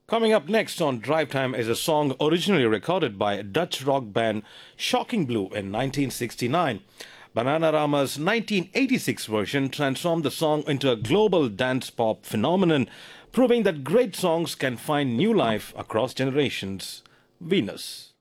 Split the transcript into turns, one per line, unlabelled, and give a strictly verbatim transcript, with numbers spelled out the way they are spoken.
Coming up next on Drive Time is a song originally recorded by Dutch rock band Shocking Blue in nineteen sixty-nine. Bananarama's nineteen eighty-six version transformed the song into a global dance pop phenomenon, proving that great songs can find new life across generations. Venus.